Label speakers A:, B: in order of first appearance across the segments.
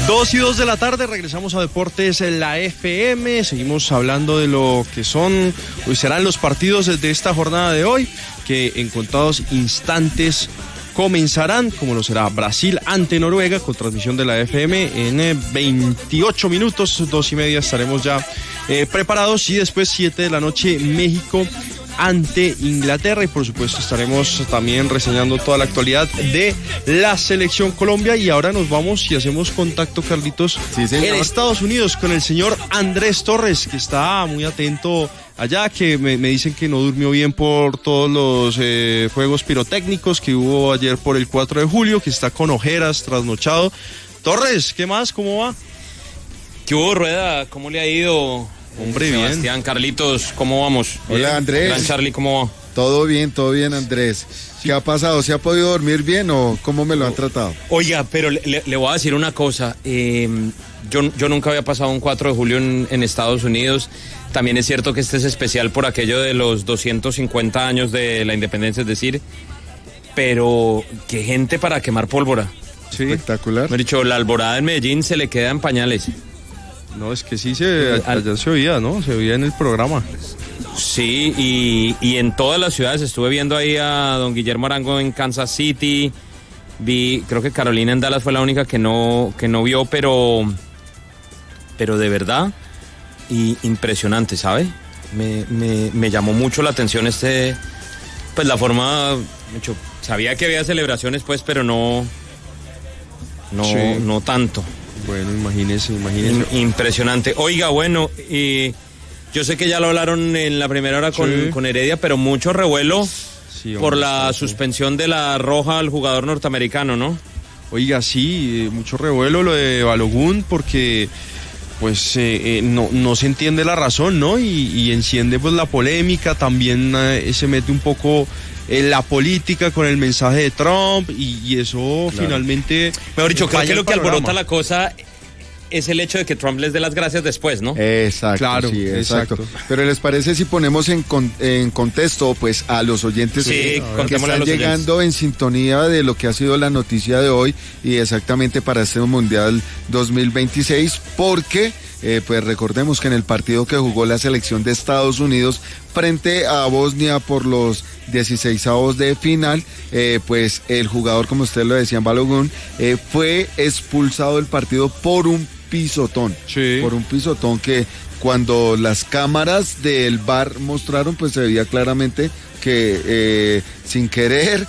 A: 2:02 de la tarde, regresamos a Deportes en la FM, seguimos hablando de lo que serán los partidos de esta jornada de hoy, que en contados instantes comenzarán, como lo será Brasil ante Noruega, con transmisión de la FM en 28 minutos, 2:30 estaremos ya preparados, y después 7 de la noche México ante Inglaterra, y por supuesto estaremos también reseñando toda la actualidad de la selección Colombia. Y ahora nos vamos y hacemos contacto, Carlitos, en Estados Unidos con el señor Andrés Torres, que está muy atento allá, que me dicen que no durmió bien por todos los fuegos pirotécnicos que hubo ayer por el 4 de julio, que está con ojeras, trasnochado. Torres, ¿qué más? ¿Cómo va?
B: ¿Qué hubo, Rueda? ¿Cómo le ha ido?
A: Hombre,
B: Sebastián,
A: bien.
B: Carlitos, ¿cómo vamos?
C: Hola, Andrés.
B: Gran Charlie, ¿cómo va?
C: Todo bien, Andrés. ¿Qué ha pasado? ¿Se ha podido dormir bien o cómo me lo han tratado?
B: Oiga, pero le voy a decir una cosa. Yo nunca había pasado un 4 de julio en Estados Unidos. También es cierto que este es especial por aquello de los 250 años de la independencia, es decir, pero qué gente para quemar pólvora.
C: Sí. Espectacular.
B: Me he dicho, la alborada en Medellín se le queda en pañales.
A: No, es que sí, allá se oía, ¿no? Se oía en el programa.
B: Sí, y en todas las ciudades estuve viendo ahí a don Guillermo Arango en Kansas City. Creo que Carolina en Dallas fue la única que no vio, pero de verdad, y impresionante, ¿sabe? Me llamó mucho la atención pues la forma, sabía que había celebraciones, pues, pero no tanto.
A: Bueno, imagínese.
B: Impresionante. Oiga, bueno, yo sé que ya lo hablaron en la primera hora con Heredia, pero mucho revuelo por la suspensión de la roja al jugador norteamericano, ¿no?
A: Oiga, sí, mucho revuelo lo de Balogun, porque pues no se entiende la razón, ¿no? Y enciende pues la polémica, también se mete un poco en la política con el mensaje de Trump, y eso finalmente...
B: Mejor dicho, creo que lo que alborota la cosa es el hecho de que Trump les dé las gracias después, ¿no?
C: Exacto,
A: claro,
C: sí, exacto. Pero ¿les parece si ponemos en contexto pues a los oyentes que están llegando en sintonía de lo que ha sido la noticia de hoy y exactamente para este Mundial 2026? Porque pues recordemos que en el partido que jugó la selección de Estados Unidos frente a Bosnia por los 16avos de final, pues el jugador, como ustedes lo decían, Balogun, fue expulsado del partido por un pisotón.
A: Sí. Por
C: un pisotón que cuando las cámaras del VAR mostraron, pues se veía claramente que sin querer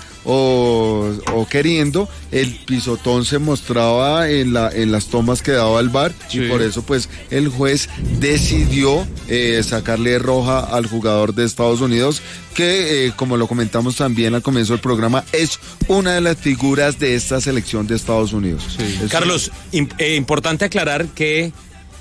C: o queriendo, el pisotón se mostraba en las tomas que daba el VAR, sí. Y por eso pues el juez decidió sacarle roja al jugador de Estados Unidos, que como lo comentamos también al comienzo del programa, es una de las figuras de esta selección de Estados Unidos.
B: Sí. Carlos, importante aclarar que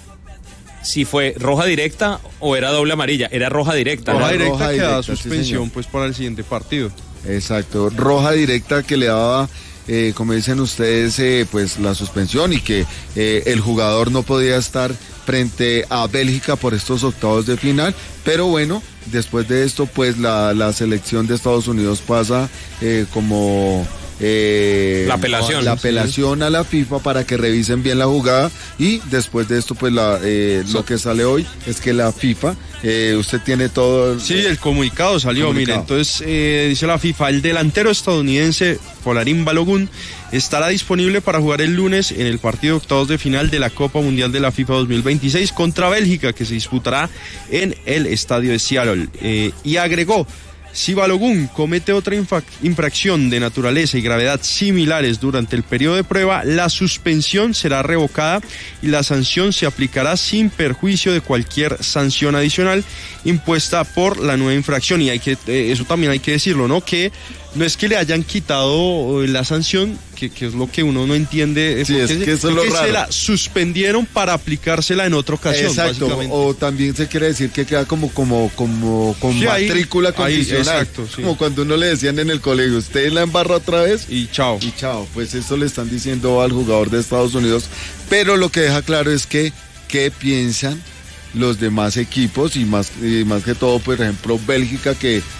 B: si fue roja directa o era doble amarilla, era roja directa.
A: Roja directa que da suspensión, sí, pues para el siguiente partido.
C: Exacto, roja directa que le daba, como dicen ustedes, pues la suspensión, y que el jugador no podía estar frente a Bélgica por estos octavos de final. Pero bueno, después de esto, pues la selección de Estados Unidos pasa como...
B: la apelación
C: sí, a la FIFA para que revisen bien la jugada, y después de esto pues lo que sale hoy es que la FIFA, usted tiene todo
A: el comunicado salió. Mire, entonces dice la FIFA: el delantero estadounidense Folarin Balogun estará disponible para jugar el lunes en el partido de octavos de final de la Copa Mundial de la FIFA 2026 contra Bélgica, que se disputará en el estadio de Seattle, y agregó: si Balogun comete otra infracción de naturaleza y gravedad similares durante el periodo de prueba, la suspensión será revocada y la sanción se aplicará sin perjuicio de cualquier sanción adicional impuesta por la nueva infracción. Y eso también hay que decirlo, ¿no? Que no es que le hayan quitado la sanción, que es lo que uno no entiende.
C: Sí, es que eso es lo raro.
A: Se la suspendieron para aplicársela en otra ocasión.
C: Exacto, o también se quiere decir que queda como con sí, matrícula condicional.
A: Exacto, sí.
C: Como cuando uno le decían en el colegio, usted la embarra otra vez
A: y chao.
C: Pues eso le están diciendo al jugador de Estados Unidos. Pero lo que deja claro es que ¿qué piensan los demás equipos? Y más que todo, por ejemplo, Bélgica, que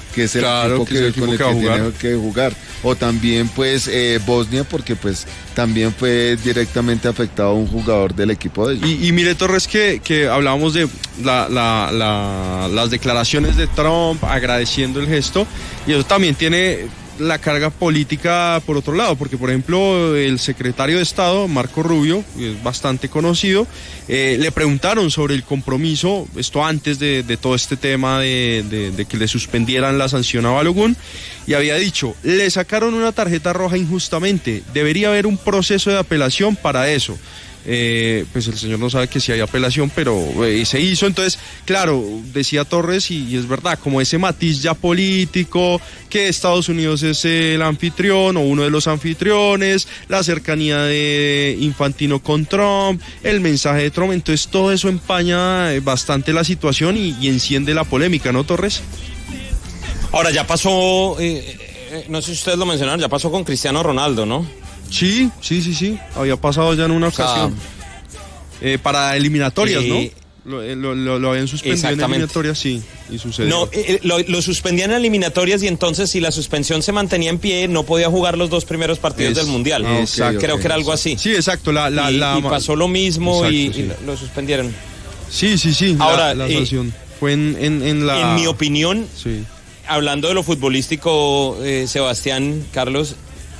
C: que es el equipo con el que tiene que jugar. O también pues Bosnia, porque pues también fue directamente afectado un jugador del equipo de ellos.
A: Y mire, Torres, que hablábamos de las declaraciones de Trump agradeciendo el gesto, y eso también tiene la carga política por otro lado, porque por ejemplo el secretario de Estado, Marco Rubio, que es bastante conocido, le preguntaron sobre el compromiso, esto antes de todo este tema de que le suspendieran la sanción a Balogun, y había dicho, le sacaron una tarjeta roja injustamente, debería haber un proceso de apelación para eso. Pues el señor no sabe que si hay apelación, pero se hizo. Entonces, claro, decía Torres, y es verdad, como ese matiz ya político, que Estados Unidos es el anfitrión o uno de los anfitriones, la cercanía de Infantino con Trump, el mensaje de Trump, entonces todo eso empaña bastante la situación y enciende la polémica, ¿no, Torres?
B: Ahora ya pasó, no sé si ustedes lo mencionaron, ya pasó con Cristiano Ronaldo, ¿no?
A: Sí, había pasado ya en una ocasión. Para eliminatorias, ¿no? Lo habían suspendido en eliminatorias, sí, y sucedió.
B: No, lo suspendían en eliminatorias, y entonces si la suspensión se mantenía en pie, no podía jugar los 2 primeros partidos del Mundial. Creo que era algo así.
A: Sí, exacto.
B: Y pasó lo mismo, y lo suspendieron.
A: Sí. Ahora, la sanción fue en la...
B: En mi opinión, sí. Hablando de lo futbolístico, Sebastián, Carlos...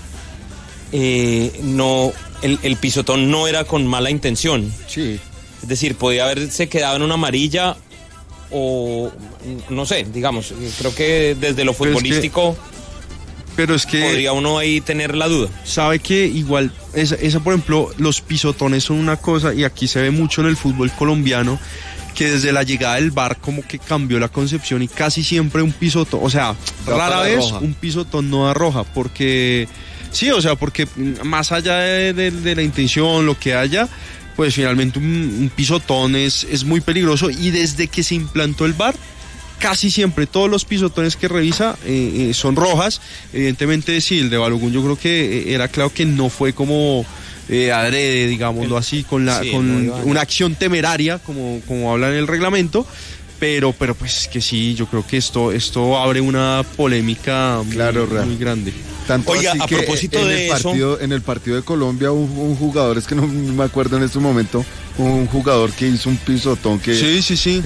B: no, el pisotón no era con mala intención.
C: Sí.
B: Es decir, podía haberse quedado en una amarilla o no sé, digamos, creo que desde lo futbolístico
A: pero es que
B: podría uno ahí tener la duda.
A: Sabe que igual, esa por ejemplo, los pisotones son una cosa, y aquí se ve mucho en el fútbol colombiano, que desde la llegada del VAR como que cambió la concepción, y casi siempre un pisotón, o sea, rara vez roja. Un pisotón no da roja, porque... Sí, o sea, porque más allá de la intención, lo que haya, pues finalmente un pisotón es muy peligroso, y desde que se implantó el VAR, casi siempre todos los pisotones que revisa son rojas. Evidentemente sí, el de Balogun yo creo que era claro que no fue como adrede, digámoslo así, con una acción temeraria, como habla en el reglamento. Pero pues que sí, yo creo que esto abre una polémica muy grande.
C: Tanto oiga, a propósito de eso, en el partido de Colombia un jugador, es que no me acuerdo en este momento, un jugador que hizo un pisotón que...
A: Sí.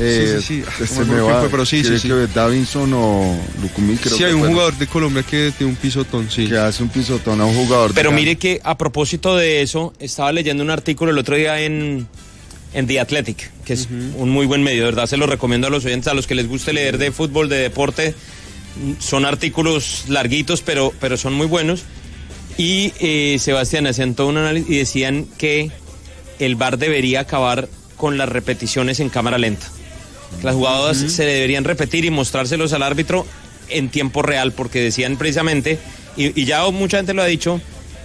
C: Que Davinson o Lucumí, creo que
A: sí, hay un jugador de Colombia que tiene un pisotón, sí.
C: Que hace un pisotón a un jugador.
B: Pero mire que a propósito de eso, estaba leyendo un artículo el otro día en The Athletic, que es un muy buen medio, de verdad se lo recomiendo a los oyentes, a los que les guste leer de fútbol, de deporte. Son artículos larguitos, pero son muy buenos. Y Sebastián hacían todo un análisis y decían que el VAR debería acabar con las repeticiones en cámara lenta. Las jugadas se deberían repetir y mostrárselos al árbitro en tiempo real, porque decían precisamente, y ya mucha gente lo ha dicho,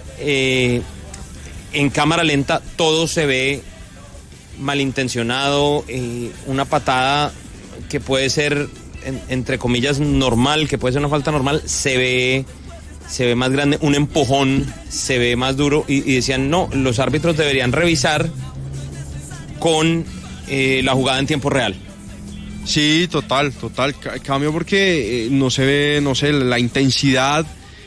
B: en cámara lenta todo se ve malintencionado, una patada que puede ser entre comillas normal, que puede ser una falta normal, se ve más grande, un empujón se ve más duro, y decían no, los árbitros deberían revisar con la jugada en tiempo real.
A: Sí, total, cambio, porque no se ve, no sé, la intensidad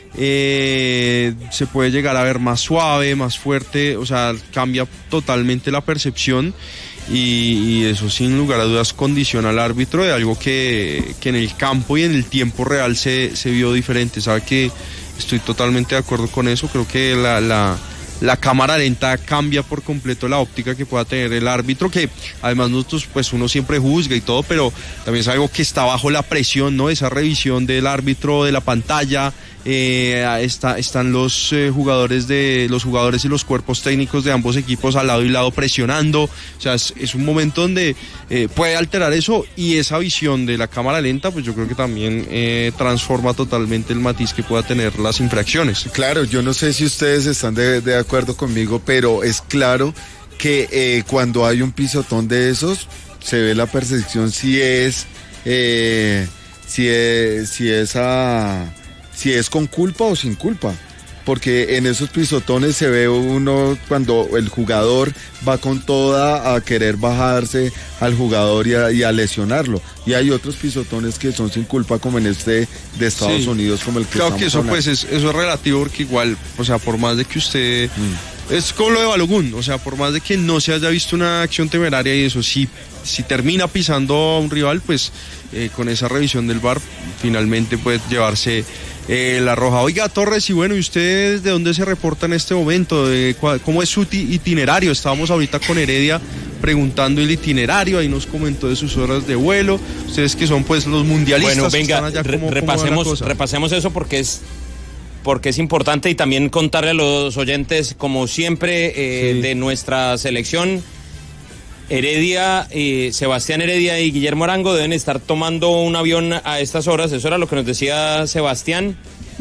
A: se puede llegar a ver más suave, más fuerte, o sea, cambia totalmente la percepción, y eso sin lugar a dudas condiciona al árbitro de algo que en el campo y en el tiempo real se vio diferente. Sabe que estoy totalmente de acuerdo con eso. Creo que la cámara lenta cambia por completo la óptica que pueda tener el árbitro, que además nosotros, pues uno siempre juzga y todo, pero también es algo que está bajo la presión, ¿no? Esa revisión del árbitro, de la pantalla, están los jugadores y los cuerpos técnicos de ambos equipos al lado y lado presionando. O sea, es un momento donde puede alterar eso, y esa visión de la cámara lenta, pues yo creo que también transforma totalmente el matiz que pueda tener las infracciones.
C: Claro, yo no sé si ustedes están de acuerdo conmigo, pero es claro que cuando hay un pisotón de esos, se ve la percepción si es con culpa o sin culpa. porque en esos pisotones se ve uno cuando el jugador va con toda a querer bajarse al jugador y a lesionarlo. Y hay otros pisotones que son sin culpa, como en este de Estados Unidos, como el que
A: creo que eso
C: hablando.
A: Pues eso es relativo, porque igual, o sea, por más de que usted... Es como lo de Balogun, o sea, por más de que no se haya visto una acción temeraria y eso, si termina pisando a un rival, pues con esa revisión del VAR finalmente puede llevarse la roja. Oiga, Torres, y bueno, ¿y ustedes de dónde se reporta en este momento? ¿Cómo es su itinerario? Estábamos ahorita con Heredia preguntando el itinerario, ahí nos comentó de sus horas de vuelo. Ustedes que son pues los mundialistas.
B: Bueno, venga,
A: que están allá,
B: repasemos eso porque es importante, y también contarle a los oyentes, como siempre, de nuestra selección. Heredia, Sebastián Heredia y Guillermo Arango deben estar tomando un avión a estas horas, eso era lo que nos decía Sebastián,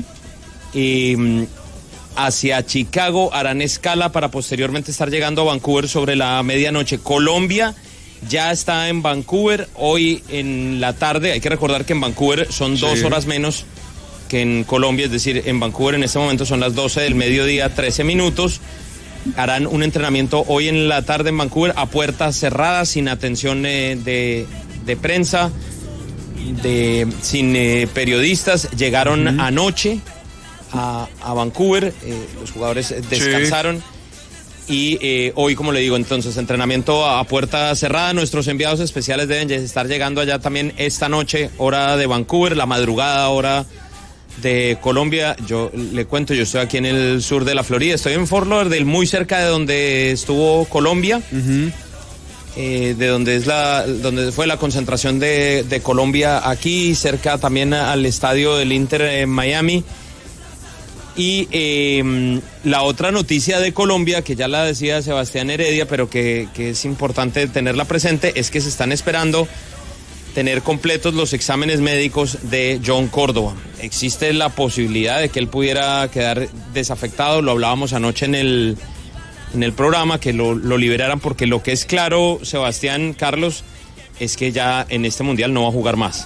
B: hacia Chicago, harán escala para posteriormente estar llegando a Vancouver sobre la medianoche. Colombia ya está en Vancouver hoy en la tarde. Hay que recordar que en Vancouver son 2 horas menos que en Colombia, es decir, en Vancouver en este momento son las 12 del mediodía, 13 minutos. Harán un entrenamiento hoy en la tarde en Vancouver a puertas cerradas, sin atención de prensa, sin periodistas. Llegaron anoche a Vancouver, los jugadores descansaron. Y hoy, como le digo, entonces, entrenamiento a puerta cerrada. Nuestros enviados especiales deben estar llegando allá también esta noche, hora de Vancouver, la madrugada, hora de Colombia. Yo le cuento, yo estoy aquí en el sur de la Florida, estoy en Fort Lauderdale, muy cerca de donde estuvo Colombia, de donde fue la concentración de Colombia aquí, cerca también al estadio del Inter en Miami. Y la otra noticia de Colombia, que ya la decía Sebastián Heredia, pero que es importante tenerla presente, es que se están esperando tener completos los exámenes médicos de John Córdoba. Existe la posibilidad de que él pudiera quedar desafectado, lo hablábamos anoche en el programa, que lo liberaran, porque lo que es claro, Sebastián, Carlos, es que ya en este Mundial no va a jugar más.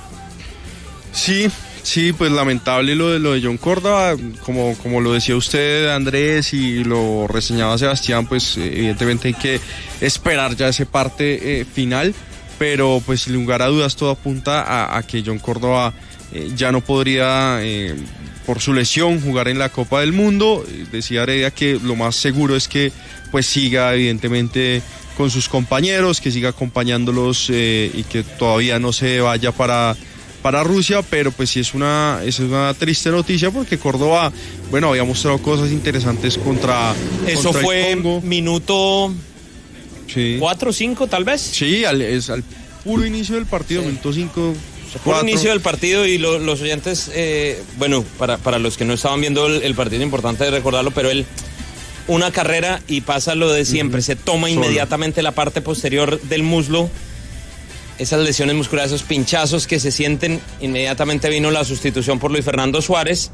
A: Sí, pues lamentable lo de John Córdoba, como lo decía usted, Andrés, y lo reseñaba Sebastián, pues evidentemente hay que esperar ya ese parte final. Pero pues sin lugar a dudas todo apunta a que John Córdoba ya no podría, por su lesión, jugar en la Copa del Mundo. Decía Heredia que lo más seguro es que pues siga evidentemente con sus compañeros, que siga acompañándolos y que todavía no se vaya para Rusia, pero pues sí es una triste noticia, porque Córdoba, bueno, había mostrado cosas interesantes contra
B: Eso fue
A: el Congo.
B: Minuto...
A: Sí.
B: 4 o 5 tal vez.
A: Sí, es al puro inicio del partido, minuto 5.
B: Puro inicio del partido, y los oyentes, bueno, para los que no estaban viendo el partido, es importante recordarlo, pero él, una carrera y pasa lo de siempre, se toma inmediatamente la parte posterior del muslo, esas lesiones musculares, esos pinchazos que se sienten, inmediatamente vino la sustitución por Luis Fernando Suárez,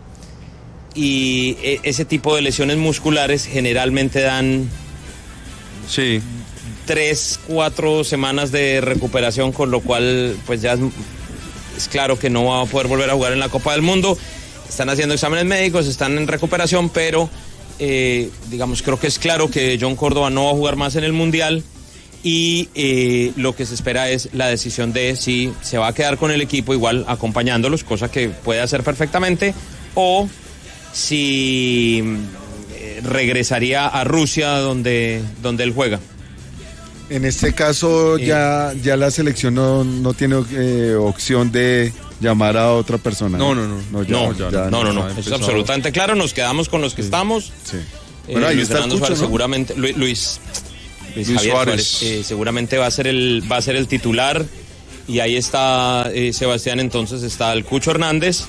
B: y ese tipo de lesiones musculares generalmente dan...
A: Sí.
B: 3-4 semanas de recuperación, con lo cual pues ya es claro que no va a poder volver a jugar en la Copa del Mundo. Están haciendo exámenes médicos, están en recuperación, pero digamos, creo que es claro que John Córdoba no va a jugar más en el Mundial, y lo que se espera es la decisión de si se va a quedar con el equipo igual acompañándolos, cosa que puede hacer perfectamente, o si regresaría a Rusia donde él juega.
C: En este caso ya la selección no tiene opción de llamar a otra persona.
B: No. Es absolutamente claro, nos quedamos con los que estamos.
C: Sí. Bueno, ahí está
B: Fernando Suárez, ¿no? Seguramente Luis Javier Suárez seguramente va a ser el titular, y ahí está Sebastián, entonces está el Cucho Hernández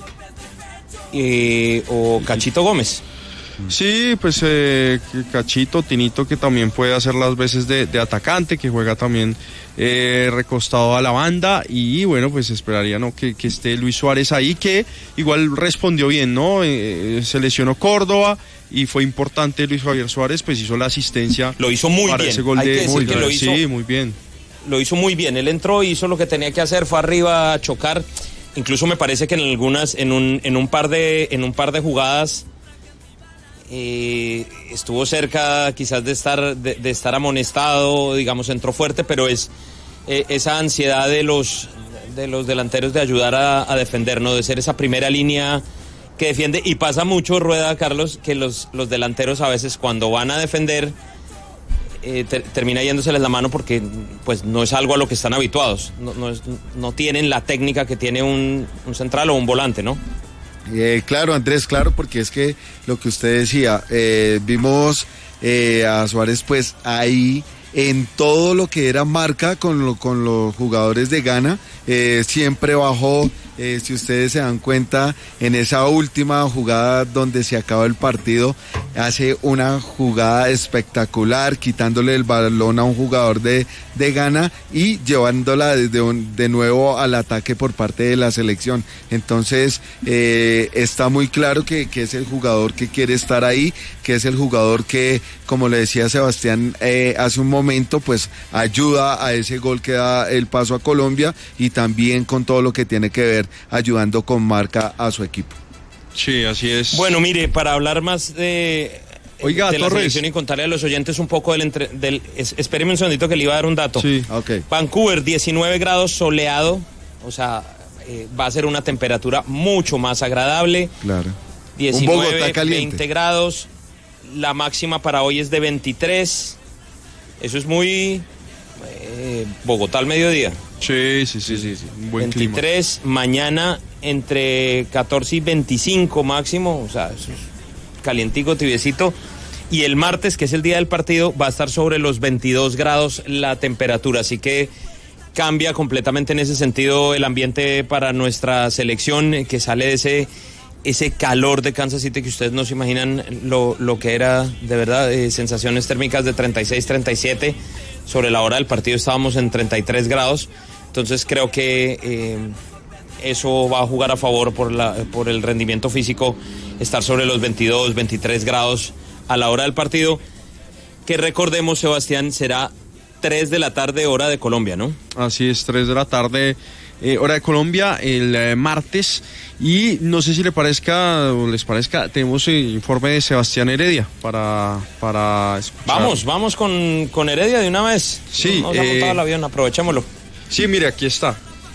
B: o Cachito Gómez.
A: Sí, pues Cachito, Tinito, que también puede hacer las veces de atacante, que juega también recostado a la banda, y bueno, pues esperaría, ¿no?, que esté Luis Suárez ahí, que igual respondió bien, ¿no? Se lesionó Córdoba y fue importante. Luis Javier Suárez pues hizo la asistencia.
B: Lo hizo muy bien.
A: Ese gol muy bien.
B: Lo hizo muy bien. Él entró, hizo lo que tenía que hacer, fue arriba a chocar. Incluso me parece que en un par de jugadas estuvo cerca quizás de estar amonestado, digamos, entró fuerte, pero es esa ansiedad de los delanteros de ayudar a defender, ¿no? De ser esa primera línea que defiende, y pasa mucho, Rueda, Carlos, que los delanteros a veces cuando van a defender termina yéndoseles la mano porque pues no es algo a lo que están habituados, no tienen la técnica que tiene un central o un volante, ¿no?
C: Claro, Andrés, claro, porque es que lo que usted decía, vimos a Suárez pues ahí en todo lo que era marca con los jugadores de Ghana, siempre bajó. Si ustedes se dan cuenta, en esa última jugada donde se acaba el partido, hace una jugada espectacular, quitándole el balón a un jugador de Ghana y llevándola de nuevo al ataque por parte de la selección. Entonces, está muy claro que es el jugador que quiere estar ahí, que es el jugador que, como le decía Sebastián hace un momento, pues ayuda a ese gol que da el paso a Colombia, y también con todo lo que tiene que ver ayudando con marca a su equipo.
A: Sí, así es.
B: Bueno, mire, para hablar más de
A: la
B: selección y contarle a los oyentes un poco espéreme un segundito que le iba a dar un dato.
C: Sí, okay.
B: Vancouver, 19 grados, soleado, o sea, va a ser una temperatura mucho más agradable.
C: Claro.
B: 19, 20 grados, la máxima para hoy es de 23, eso es muy Bogotá al mediodía.
A: Sí. Un buen
B: 23, clima. Mañana entre 14 y 25 máximo, o sea, eso es calientico, tibiecito. Y el martes, que es el día del partido, va a estar sobre los 22 grados la temperatura, así que cambia completamente en ese sentido el ambiente para nuestra selección, que sale de ese calor de Kansas City que ustedes no se imaginan lo que era, de verdad, sensaciones térmicas de 36, 37. Sobre la hora del partido estábamos en 33 grados, entonces creo que eso va a jugar a favor por el rendimiento físico, estar sobre los 22, 23 grados a la hora del partido, que recordemos, Sebastián, será 3 de la tarde hora de Colombia, ¿no?
A: Así es, 3 de la tarde hora de Colombia el martes, y no sé si les parezca, tenemos el informe de Sebastián Heredia para escuchar.
B: Vamos con Heredia de una vez.
A: Sí.
B: Nos ha montado el avión, aprovechémoslo.
A: Sí, mire, aquí está.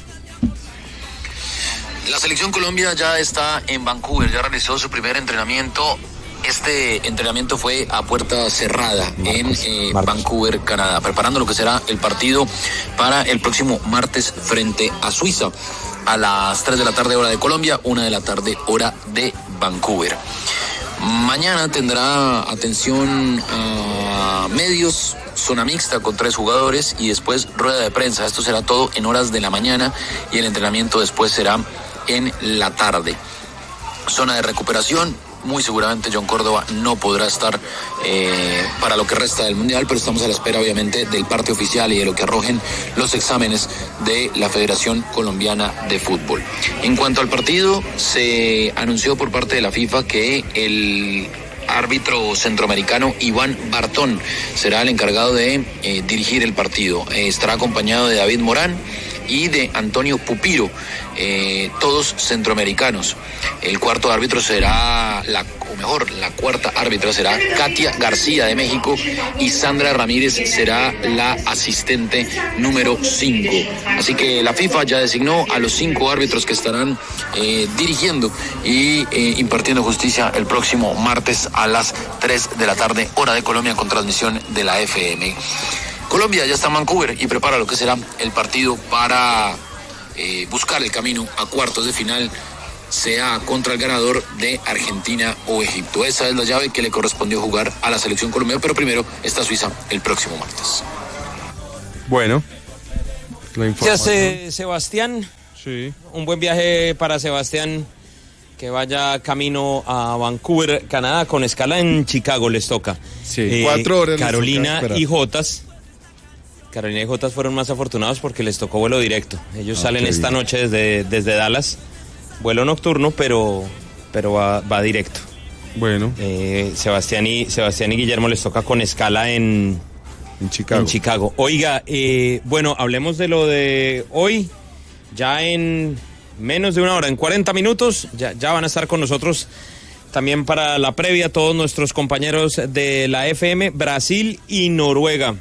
D: La selección Colombia ya está en Vancouver, ya realizó su primer entrenamiento. Este entrenamiento fue a puerta cerrada en Vancouver, Canadá, preparando lo que será el partido para el próximo martes frente a Suiza, a las 3 de la tarde hora de Colombia, 1 de la tarde hora de Vancouver. Mañana tendrá atención a medios, zona mixta con 3 jugadores y después rueda de prensa. Esto será todo en horas de la mañana y el entrenamiento después será en la tarde. Zona de recuperación. Muy seguramente John Córdoba no podrá estar para lo que resta del Mundial, pero estamos a la espera obviamente del parte oficial y de lo que arrojen los exámenes de la Federación Colombiana de Fútbol. En cuanto al partido, se anunció por parte de la FIFA que el árbitro centroamericano Iván Bartón será el encargado de dirigir el partido. Estará acompañado de David Morán y de Antonio Pupiro, todos centroamericanos. El cuarto árbitro será, la cuarta árbitra será Katia García de México y Sandra Ramírez será la asistente número 5. Así que la FIFA ya designó a los 5 árbitros que estarán dirigiendo y impartiendo justicia el próximo martes a las 3 de la tarde, hora de Colombia, con transmisión de la FM. Colombia ya está en Vancouver y prepara lo que será el partido para buscar el camino a cuartos de final, sea contra el ganador de Argentina o Egipto. Esa es la llave que le correspondió jugar a la selección colombiana, pero primero está Suiza el próximo martes.
A: Bueno,
B: gracias, Sebastián.
A: Sí.
B: Un buen viaje para Sebastián, que vaya camino a Vancouver, Canadá, con escala en Chicago les toca.
C: Sí, 4 horas.
B: Carolina y Jotas fueron más afortunados porque les tocó vuelo directo. Ellos salen esta noche desde Dallas, vuelo nocturno, pero va directo.
A: Bueno.
B: Sebastián y Guillermo les toca con escala en Chicago. Oiga, bueno, hablemos de lo de hoy. Ya en menos de una hora, en 40 minutos, ya van a estar con nosotros también para la previa, todos nuestros compañeros de la FM, Brasil y Noruega.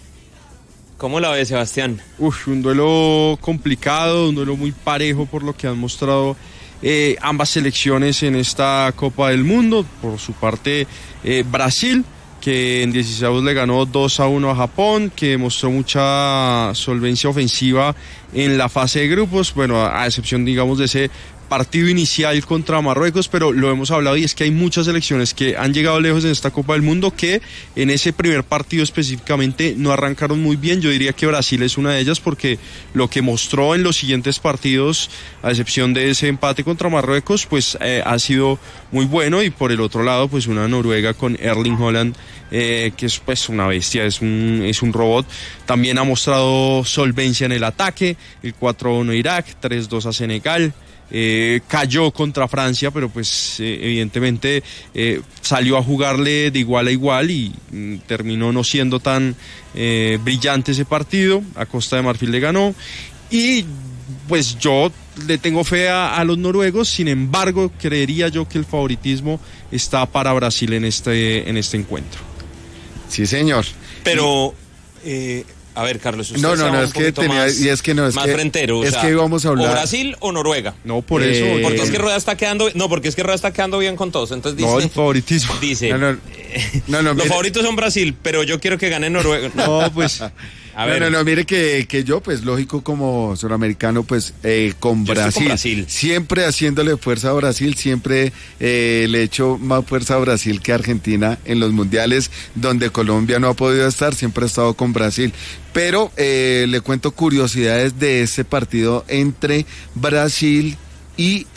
B: ¿Cómo la ve, Sebastián?
A: Un duelo complicado, un duelo muy parejo por lo que han mostrado ambas selecciones en esta Copa del Mundo. Por su parte, Brasil, que en 16 le ganó 2-1 a Japón, que mostró mucha solvencia ofensiva en la fase de grupos, bueno, a excepción, digamos, de ese partido inicial contra Marruecos, pero lo hemos hablado y es que hay muchas selecciones que han llegado lejos en esta Copa del Mundo que en ese primer partido específicamente no arrancaron muy bien. Yo diría que Brasil es una de ellas porque lo que mostró en los siguientes partidos, a excepción de ese empate contra Marruecos, pues ha sido muy bueno. Y por el otro lado, pues una Noruega con Erling Haaland, que es pues una bestia, es un robot. También ha mostrado solvencia en el ataque, el 4-1 a Irak, 3-2 a Senegal. Cayó contra Francia, pero pues evidentemente salió a jugarle de igual a igual y terminó no siendo tan brillante ese partido. A Costa de Marfil le ganó y pues yo le tengo fe a los noruegos. Sin embargo, creería yo que el favoritismo está para Brasil en este encuentro.
C: Sí, señor.
B: Pero a ver, Carlos, usted
C: es que tenía,
B: más,
C: y es que no es
B: más
C: que,
B: frentero,
C: es que íbamos a hablar
B: o Brasil o Noruega.
A: No, por eso.
B: Porque es que Rueda está quedando, bien con todos. Entonces dice,
A: no, el favoritismo.
B: Dice,
C: no,
B: los
C: mire,
B: favoritos son Brasil, pero yo quiero que gane Noruega.
A: No, pues
B: a ver.
C: Mire que yo, pues lógico como suramericano, pues con Brasil, siempre haciéndole fuerza a Brasil, siempre le echo más fuerza a Brasil que a Argentina en los mundiales donde Colombia no ha podido estar, siempre ha estado con Brasil. Pero le cuento curiosidades de ese partido entre Brasil y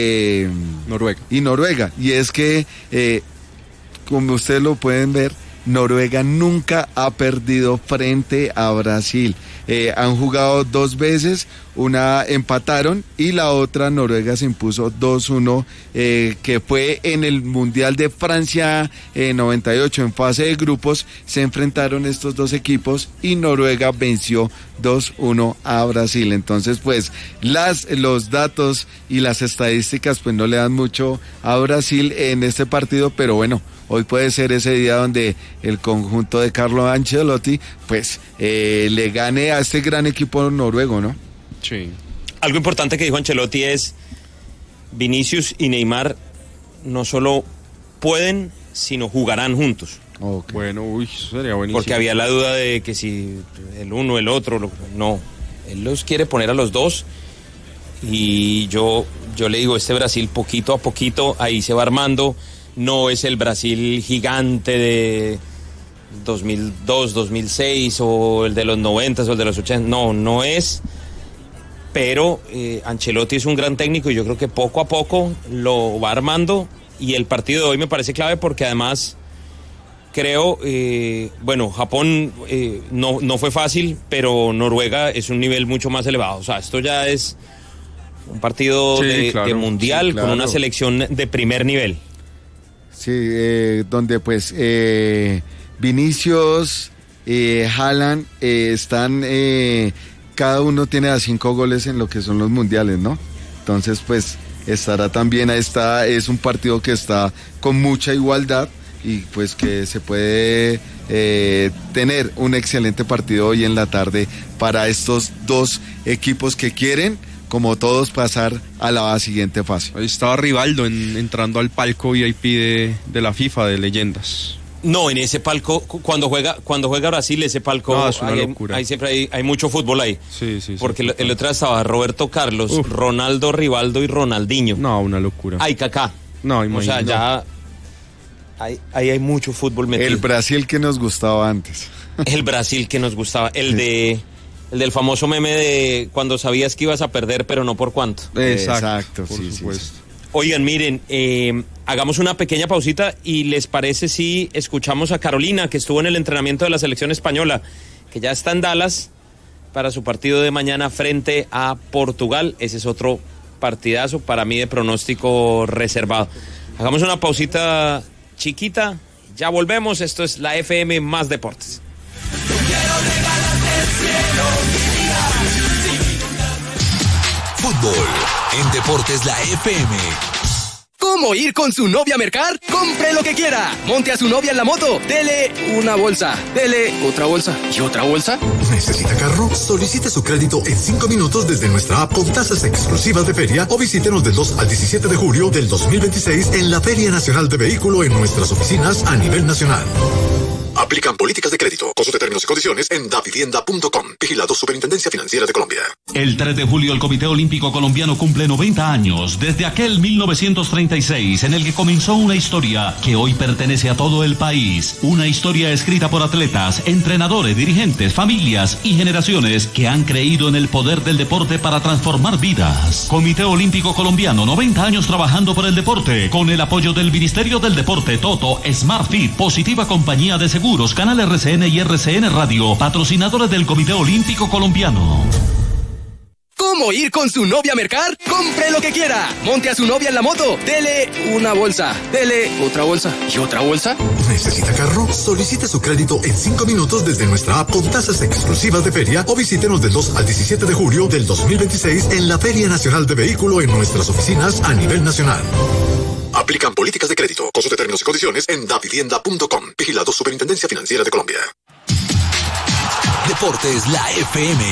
C: Noruega. Y es que, como ustedes lo pueden ver, Noruega nunca ha perdido frente a Brasil. Han jugado 2 veces, una empataron y la otra Noruega se impuso 2-1, que fue en el Mundial de Francia 98, en fase de grupos, se enfrentaron estos dos equipos y Noruega venció 2-1 a Brasil. Entonces, pues, los datos y las estadísticas pues no le dan mucho a Brasil en este partido, pero bueno, hoy puede ser ese día donde el conjunto de Carlo Ancelotti pues le gane a este gran equipo noruego, ¿no?
A: Sí.
B: Algo importante que dijo Ancelotti es: Vinicius y Neymar no solo pueden, sino jugarán juntos.
C: Okay.
A: Bueno, eso sería buenísimo.
B: Porque había la duda de que si el uno, el otro, no. Él los quiere poner a los dos y yo le digo, este Brasil poquito a poquito ahí se va armando. No es el Brasil gigante de 2002, 2006 o el de los 90 o el de los 80. No es. Pero Ancelotti es un gran técnico y yo creo que poco a poco lo va armando. Y el partido de hoy me parece clave porque además creo, Japón no fue fácil, pero Noruega es un nivel mucho más elevado. O sea, esto ya es un partido de mundial, con una selección de primer nivel.
C: Sí, donde pues Vinicius, Haaland están, cada uno tiene a 5 goles en lo que son los mundiales, ¿no? Entonces pues estará también, es un partido que está con mucha igualdad y pues que se puede tener un excelente partido hoy en la tarde para estos dos equipos que quieren, como todos, pasar a la siguiente fase.
A: Ahí estaba Rivaldo entrando al palco VIP de la FIFA de leyendas.
B: No, en ese palco, cuando juega Brasil, ese palco,
A: es una locura.
B: Ahí siempre hay mucho fútbol ahí.
A: Sí.
B: Porque el otro día estaba Roberto Carlos, Ronaldo, Rivaldo y Ronaldinho.
A: No, una locura.
B: Hay Kaká.
A: No, imagínate.
B: O sea, ya hay mucho fútbol metido.
C: El Brasil que nos gustaba antes.
B: El Brasil que nos gustaba. El del famoso meme de cuando sabías que ibas a perder, pero no por cuánto.
C: Exacto,
A: por supuesto. Sí.
B: Oigan, miren, hagamos una pequeña pausita y ¿les parece si escuchamos a Carolina, que estuvo en el entrenamiento de la selección española, que ya está en Dallas para su partido de mañana frente a Portugal? Ese es otro partidazo para mí de pronóstico reservado. Hagamos una pausita chiquita, ya volvemos. Esto es la FM Más Deportes.
E: Fútbol en Deportes La FM. ¿Cómo ir con su novia a mercar? ¡Compre lo que quiera! Monte a su novia en la moto. Dele una bolsa. Dele otra bolsa. ¿Y otra bolsa?
F: ¿Necesita carro? Solicite su crédito en 5 minutos desde nuestra app con tasas exclusivas de feria o visítenos del 2 al 17 de julio del 2026 en la Feria Nacional de Vehículo en nuestras oficinas a nivel nacional. Aplican políticas de crédito. Consulte términos y condiciones en davivienda.com. Vigilado Superintendencia Financiera de Colombia.
G: El 3 de julio el Comité Olímpico Colombiano cumple 90 años desde aquel 1936 en el que comenzó una historia que hoy pertenece a todo el país. Una historia escrita por atletas, entrenadores, dirigentes, familias y generaciones que han creído en el poder del deporte para transformar vidas. Comité Olímpico Colombiano, 90 años trabajando por el deporte, con el apoyo del Ministerio del Deporte, Toto, SmartFit, Positiva Compañía de Seguros, Canal RCN y RCN Radio, patrocinadores del Comité Olímpico Colombiano.
E: ¿Cómo ir con su novia a mercar? ¡Compre lo que quiera! Monte a su novia en la moto. Dele una bolsa. Dele otra bolsa. ¿Y otra bolsa?
F: ¿Necesita carro? Solicite su crédito en 5 minutos desde nuestra app con tasas exclusivas de feria o visítenos del 2 al 17 de julio del 2026 en la Feria Nacional de Vehículo en nuestras oficinas a nivel nacional. Aplican políticas de crédito. Consulte términos y condiciones en davivienda.com. Vigilado Superintendencia Financiera de Colombia.
H: Deportes, la FM.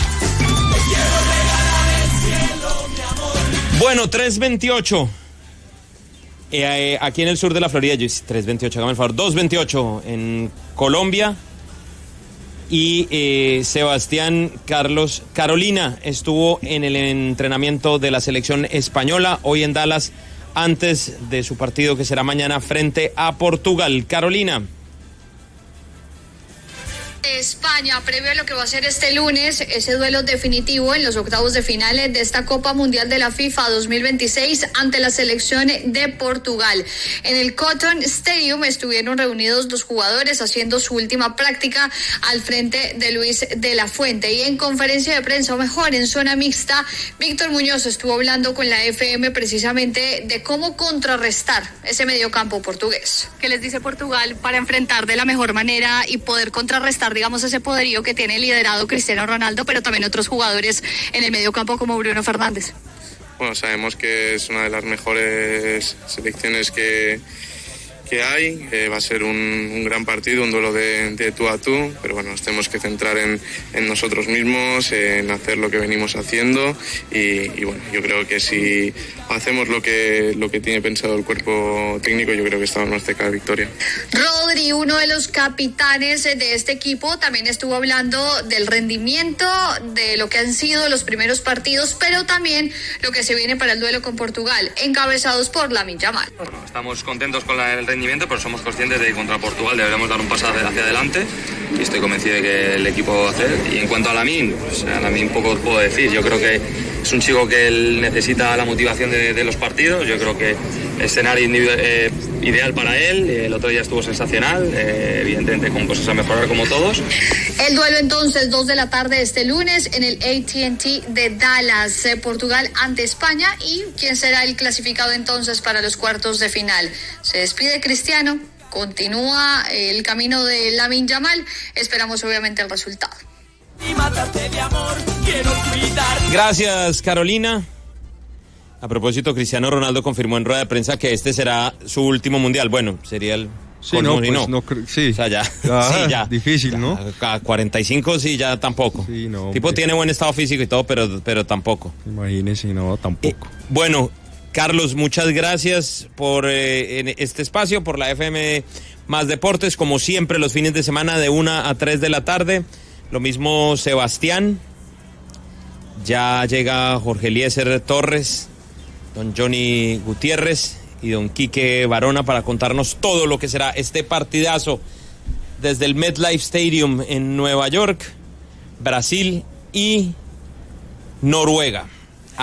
B: Bueno, 3:28. Aquí en el sur de la Florida, 3:28, hágame el favor, 2:28 en Colombia. Y Sebastián Carolina estuvo en el entrenamiento de la selección española hoy en Dallas antes de su partido que será mañana frente a Portugal. Carolina.
I: España, previo a lo que va a ser este lunes, ese duelo definitivo en los octavos de finales de esta Copa Mundial de la FIFA 2026 ante la selección de Portugal. En el Cotton Stadium estuvieron reunidos los jugadores haciendo su última práctica al frente de Luis de la Fuente. Y en conferencia de prensa, o mejor, en zona mixta, Víctor Muñoz estuvo hablando con la FM precisamente de cómo contrarrestar ese mediocampo portugués. ¿Qué les dice Portugal para enfrentar de la mejor manera y poder contrarrestar, digamos, ese poderío que tiene liderado Cristiano Ronaldo, pero también otros jugadores en el mediocampo como Bruno Fernández?
J: Bueno, sabemos que es una de las mejores selecciones que hay. Va a ser un gran partido, un duelo de tú a tú, pero bueno, nos tenemos que centrar en nosotros mismos, en hacer lo que venimos haciendo y bueno, yo creo que si hacemos lo que tiene pensado el cuerpo técnico, yo creo que estamos más cerca de victoria.
I: Rodri, uno de los capitanes de este equipo, también estuvo hablando del rendimiento, de lo que han sido los primeros partidos, pero también lo que se viene para el duelo con Portugal, encabezados por Lamine Yamal.
K: Bueno, estamos contentos con el rendimiento, pero somos conscientes de que contra Portugal deberemos dar un paso hacia adelante y estoy convencido de que el equipo va a hacer. Y en cuanto a Lamine, pues a Lamine poco puedo decir. Yo creo que es un chico que él necesita la motivación de los partidos. Yo creo que el escenario ideal para él. El otro día estuvo sensacional, evidentemente con cosas a mejorar como todos.
I: El duelo entonces 2 de la tarde este lunes en el AT&T de Dallas, Portugal ante España. ¿Y quién será el clasificado entonces para los cuartos de final? Se despide Cristiano, continúa el camino de Lamine Yamal. Esperamos obviamente el resultado.
B: Gracias, Carolina. A propósito, Cristiano Ronaldo confirmó en rueda de prensa que este será su último mundial. Bueno, sería el...
A: Sí, no, pues no, sí.
B: O sea, ya.
A: Sí, ya. Difícil, ¿no?
B: A 45 sí, ya tampoco.
A: Sí, no.
B: Tipo pues, tiene buen estado físico y todo, pero tampoco.
A: Imagínese, no, tampoco.
B: Bueno, Carlos, muchas gracias por en este espacio, por la FM Más Deportes, como siempre, los fines de semana de 1 a 3 de la tarde. Lo mismo Sebastián. Ya llega Jorge Eliezer Torres, don Johnny Gutiérrez y don Quique Barona para contarnos todo lo que será este partidazo desde el MetLife Stadium en Nueva York, Brasil y Noruega.